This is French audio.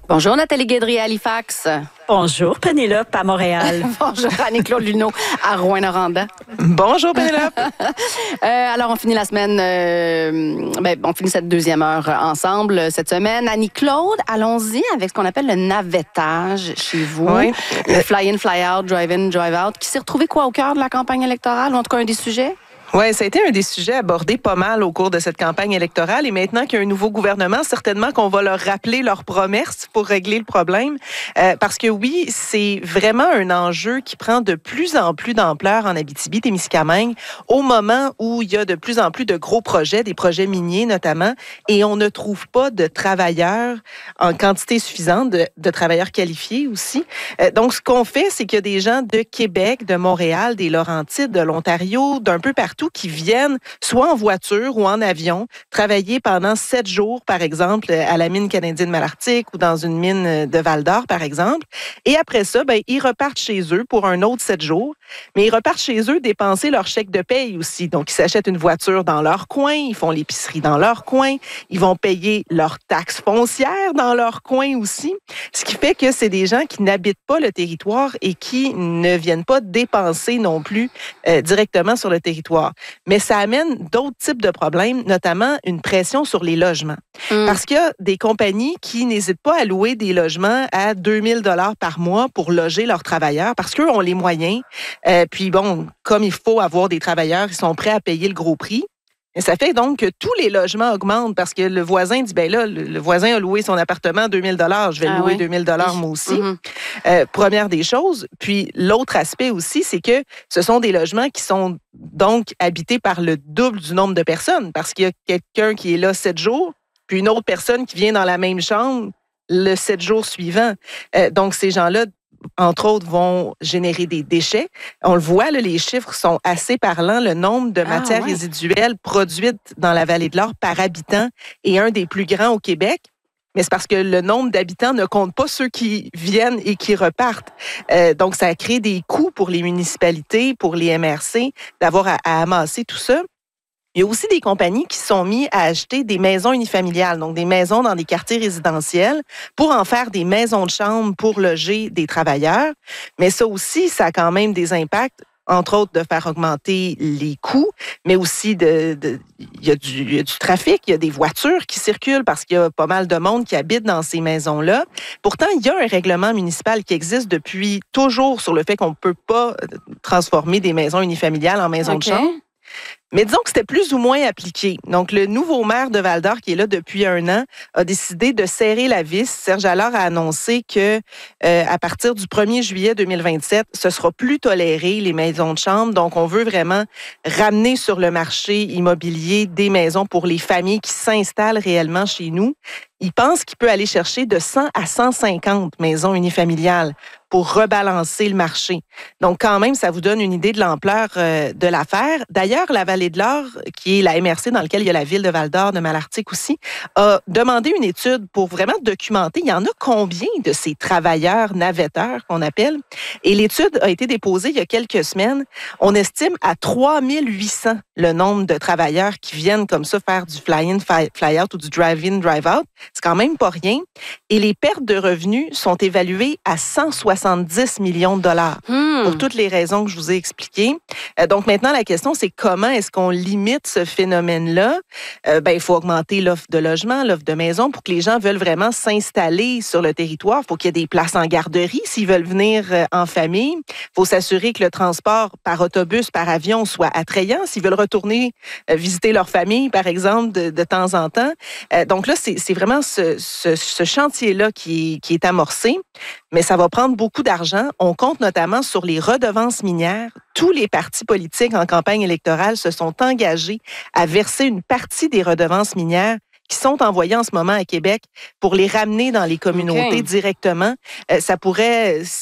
Bonjour Nathalie Guédry à Halifax. Bonjour Pénélope à Montréal. Bonjour Annie-Claude Luneau à Rouyn-Noranda. Bonjour Pénélope. Alors on finit la semaine, on finit cette deuxième heure ensemble cette semaine. Annie-Claude, allons-y avec ce qu'on appelle le navettage chez vous. Oui. Le fly-in, fly-out, drive-in, drive-out, qui s'est retrouvé au cœur de la campagne électorale, ou en tout cas un des sujets? Oui, ça a été un des sujets abordés pas mal au cours de cette campagne électorale. Et maintenant qu'il y a un nouveau gouvernement, certainement qu'on va leur rappeler leurs promesses pour régler le problème. Parce que oui, c'est vraiment un enjeu qui prend de plus en plus d'ampleur en Abitibi-Témiscamingue au moment où il y a de plus en plus de gros projets, des projets miniers notamment, et on ne trouve pas de travailleurs en quantité suffisante, de travailleurs qualifiés aussi. Donc, ce qu'on fait, c'est qu'il y a des gens de Québec, de Montréal, des Laurentides, de l'Ontario, d'un peu partout, qui viennent soit en voiture ou en avion travailler pendant 7 jours, par exemple, à la mine canadienne Malartic ou dans une mine de Val-d'Or, par exemple. Et après ça, ils repartent chez eux pour un autre 7 jours. Mais ils repartent chez eux dépenser leur chèque de paye aussi. Donc, ils s'achètent une voiture dans leur coin, ils font l'épicerie dans leur coin, ils vont payer leurs taxes foncières dans leur coin aussi. Ce qui fait que c'est des gens qui n'habitent pas le territoire et qui ne viennent pas dépenser non plus directement sur le territoire. Mais ça amène d'autres types de problèmes, notamment une pression sur les logements. Parce qu'il y a des compagnies qui n'hésitent pas à louer des logements à 2000 $ par mois pour loger leurs travailleurs parce qu'eux ont les moyens. Puis bon, comme il faut avoir des travailleurs, ils sont prêts à payer le gros prix. Et ça fait donc que tous les logements augmentent parce que le voisin dit, le voisin a loué son appartement à 2000 $, je vais le louer 2000 $ moi aussi. Première des choses. Puis l'autre aspect aussi, c'est que ce sont des logements qui sont donc habités par le double du nombre de personnes parce qu'il y a quelqu'un qui est là 7 jours, puis une autre personne qui vient dans la même chambre le 7 jours suivant. Donc ces gens-là, entre autres, vont générer des déchets. On le voit, là, les chiffres sont assez parlants. Le nombre de matières résiduelles produites dans la vallée de l'Or par habitant est un des plus grands au Québec. Mais c'est parce que le nombre d'habitants ne compte pas ceux qui viennent et qui repartent. Donc, ça crée des coûts pour les municipalités, pour les MRC, d'avoir à amasser tout ça. Il y a aussi des compagnies qui se sont mises à acheter des maisons unifamiliales, donc des maisons dans des quartiers résidentiels, pour en faire des maisons de chambre pour loger des travailleurs. Mais ça aussi, ça a quand même des impacts, entre autres de faire augmenter les coûts, mais aussi il y a du trafic, il y a des voitures qui circulent parce qu'il y a pas mal de monde qui habite dans ces maisons-là. Pourtant, il y a un règlement municipal qui existe depuis toujours sur le fait qu'on ne peut pas transformer des maisons unifamiliales en maisons de chambre. Mais disons que c'était plus ou moins appliqué. Donc, le nouveau maire de Val-d'Or, qui est là depuis 1 an, a décidé de serrer la vis. Serge Allard a annoncé que à partir du 1er juillet 2027, ce sera plus toléré, les maisons de chambre. Donc, on veut vraiment ramener sur le marché immobilier des maisons pour les familles qui s'installent réellement chez nous. Il pense qu'il peut aller chercher de 100 à 150 maisons unifamiliales pour rebalancer le marché. Donc, quand même, ça vous donne une idée de l'ampleur de l'affaire. D'ailleurs, la Vallée de l'Or, qui est la MRC dans laquelle il y a la ville de Val-d'Or, de Malartic aussi, a demandé une étude pour vraiment documenter il y en a combien de ces travailleurs navetteurs qu'on appelle. Et l'étude a été déposée il y a quelques semaines. On estime à 3800 le nombre de travailleurs qui viennent comme ça faire du fly-in, fly-out ou du drive-in, drive-out. C'est quand même pas rien. Et les pertes de revenus sont évaluées à 170 millions de dollars pour toutes les raisons que je vous ai expliquées. Donc maintenant, la question, c'est comment est-ce qu'on limite ce phénomène-là? Il faut augmenter l'offre de logement, l'offre de maison pour que les gens veulent vraiment s'installer sur le territoire. Il faut qu'il y ait des places en garderie s'ils veulent venir en famille. Il faut s'assurer que le transport par autobus, par avion soit attrayant s'ils veulent retourner visiter leur famille, par exemple, de temps en temps. Donc là, c'est vraiment ce chantier-là qui est amorcé, mais ça va prendre beaucoup d'argent. On compte notamment sur les redevances minières. Tous les partis politiques en campagne électorale se sont engagés à verser une partie des redevances minières qui sont envoyées en ce moment à Québec pour les ramener dans les communautés directement. Ça pourrait,